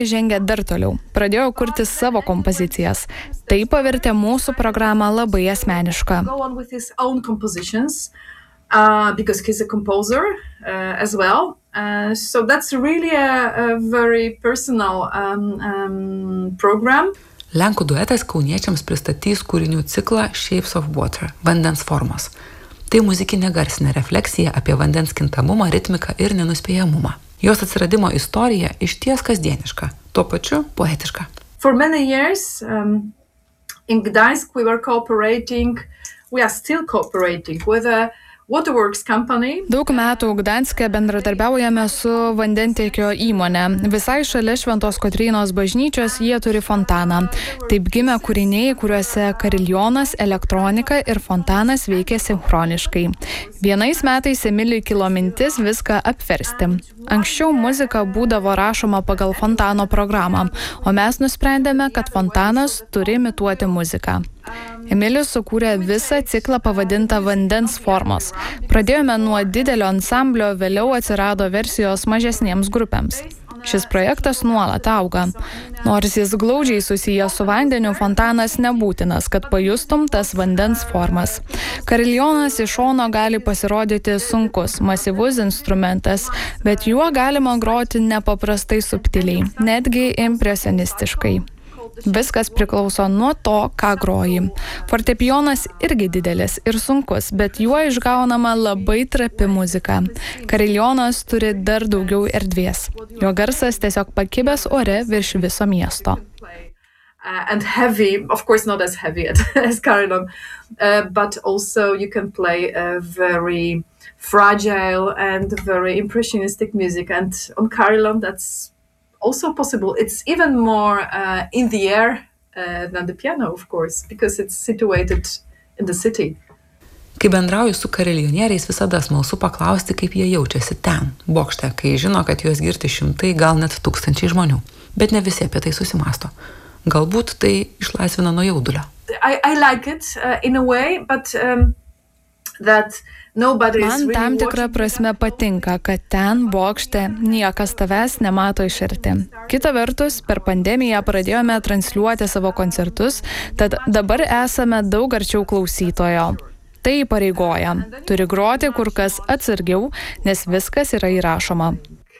Žengė dar toliau. Pradėjo kurti savo kompozicijas. Tai pavertė mūsų programą labai asmenišką. Because he's a composer as well. So that's really a very personal program. Lenkų duetas kauniečiams pristatys kūrinių ciklą Shapes of Water – vandens formos. Tai muzikinė garsinė refleksija apie vandens kintamumą, ritmiką ir nenuspėjamumą. Jos atsiradimo istorija išties kasdieniška, tuo pačiu poetiška. For many years in Gdańsk we are still cooperating with a Waterworks company. Daug metų Gdanske bendradarbiaujame su vandentiekio įmonė. Visai šalia Šventos Kotrynos bažnyčios jie turi fontaną. Taip gimė kūriniai, kuriuose kariljonas, elektronika ir fontanas veikia sinchroniškai. Vienais metais Emilijai kilo mintis viską apversti. Anksčiau muzika būdavo rašoma pagal fontano programą, o mes nusprendėme, kad fontanas turi imituoti muziką. Emilijus sukūrė visą ciklą pavadintą Vandens formos. Pradėjome nuo didelio ansamblio, vėliau atsirado versijos mažesniems grupėms. Šis projektas nuolat auga. Nors jis glaudžiai susijęs su vandeniu, fontanas nebūtinas, kad pajustum tas vandens formas. Kariljonas iš šono gali pasirodyti sunkus, masyvus instrumentas, bet juo galima groti nepaprastai subtiliai, netgi impresionistiškai. Viskas priklauso nuo to, ką groji. Fortepijonas irgi didelis ir sunkus, bet juo išgaunama labai trapi muzika. Kariljonas turi dar daugiau erdvės. Jo garsas tiesiog pakibęs ore virš viso miesto. And heavy, of course not as heavy as carillon, but also you can play a very fragile and very impressionistic music. And on carillon that's also possible. It's even more in the air than the piano, of course, because it's situated in the city. Kai bendrauju su kariljonieriais, visada smalsu paklausti, kaip jie jaučiasi ten, bokšte, kai žino, kad juos girti šimtai, gal net tūkstančiai žmonių. Bet ne visi apie tai susimąsto. Galbūt tai išlaisvina nuo jaudulio. I like it in a way, but Man tam tikrą prasme patinka, kad ten bokšte niekas tavęs nemato iš arti. Kita vertus, per pandemiją pradėjome transliuoti savo koncertus, tad dabar esame daug arčiau klausytojo. Tai įpareigoja. Turi groti kur kas atsargiau, nes viskas yra įrašoma.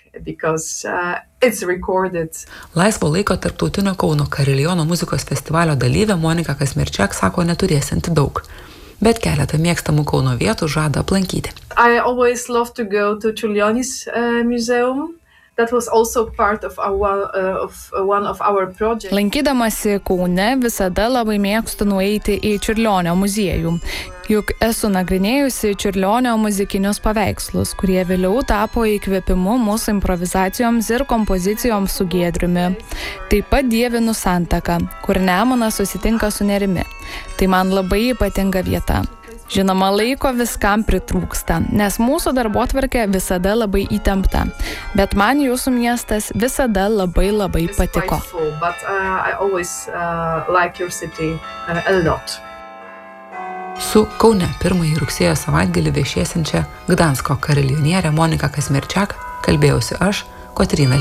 Laisvo laiko tarptautinio Kauno Kariljono muzikos festivalio dalyvė Monika Kasmirčiak sako neturėsianti daug. Bet keletą mėgstamų Kauno vietų žada aplankyti. I always love to go to Čiurlionis museum. That was also part of one of our projects. Lankydamasi Kaune visada labai mėgstu nueiti į Čiurlionio muziejų. Juk esu nagrinėjusi Čiurlionio muzikinius paveikslus, kurie vėliau tapo įkvėpimu mūsų improvizacijoms ir kompozicijoms su Giedriumi. Taip pat dievinu Santaką, kur Nemunas susitinka su Nerimi. Tai man labai ypatinga vieta. Žinoma, laiko viskam pritrūksta, nes mūsų darbotvarkė visada labai įtempta. Bet man jūsų miestas visada labai patiko. Su Kaune pirmąjį rugsėjo savaitgalį viešėsiančia Gdansko kariljonierė Monika Kasmirčiak kalbėjausi aš, Kotryna.